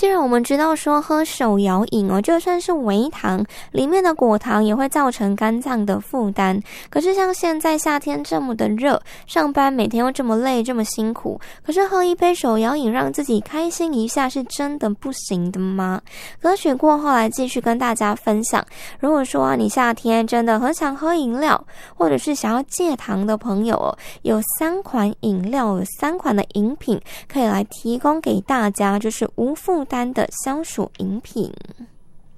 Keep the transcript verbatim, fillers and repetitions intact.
既然我们知道说喝手摇饮哦，就算是微糖，里面的果糖也会造成肝脏的负担。可是像现在夏天这么的热，上班每天又这么累这么辛苦，可是喝一杯手摇饮让自己开心一下是真的不行的吗？歌曲过后来继续跟大家分享，如果说啊你夏天真的很想喝饮料，或者是想要戒糖的朋友哦，有三款饮料，有三款的饮品可以来提供给大家，就是无负担的消暑饮品。